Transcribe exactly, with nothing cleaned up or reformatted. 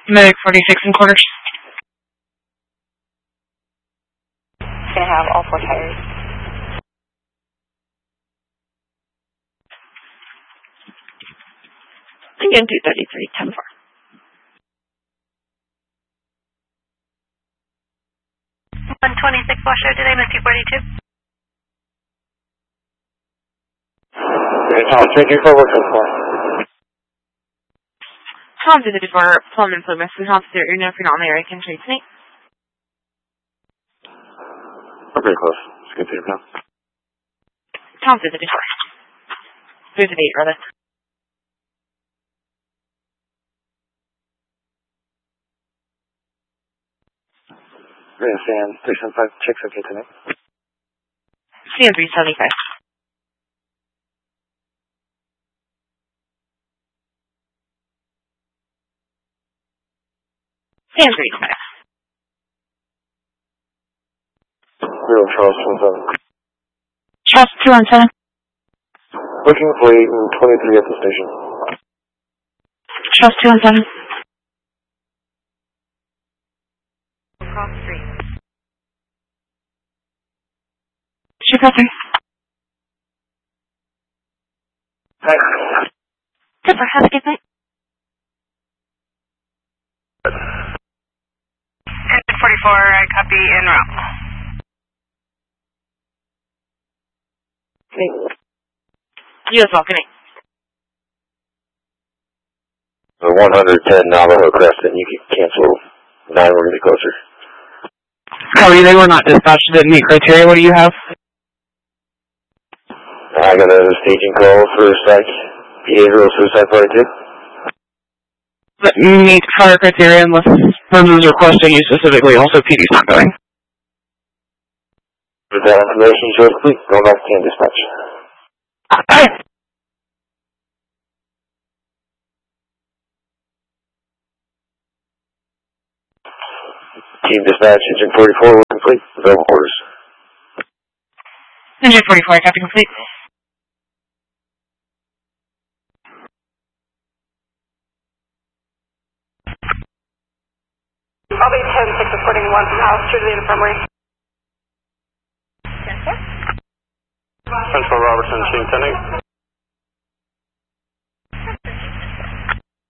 Medic forty-six and quarters. It's going to have all four tires. Again, two thirty-three, ten four. one twenty-six Washoe today, Miss two forty-two. I'll take you for work for. Tom to the Detroit, Plum and Plymouth, and Tom to the Uno if you're not on the area, can trade tonight. We're pretty close. Let's get to your now. Tom to the Detroit. There's an eight, rather. We're going to stand three seventy-five, checks okay tonight. C N three seventy-five. C N three five. Real Charles two one seven. Charles two one seven. Looking for eight and twenty-three at the station. Charles two one seven. Cross street. Shoot out there. Thanks. Super, have a good night. ten forty-four, I copy en route. You as well, good night. The one ten Navajo Crescent, you can cancel nine, we're going to be closer. Copy, they were not dispatched, didn't meet criteria. What do you have? I got a staging call for psych, behavioral suicide party two. But meet fire criteria unless Burns is requesting you specifically. Also, P D's not going. With that information, show complete. Going back to team dispatch. Team dispatch, engine forty-four, we're complete. Available orders. Engine forty-four, copy complete. I'll be ten six reporting one from house to the infirmary. ten four. ten four Robertson, team ten eight.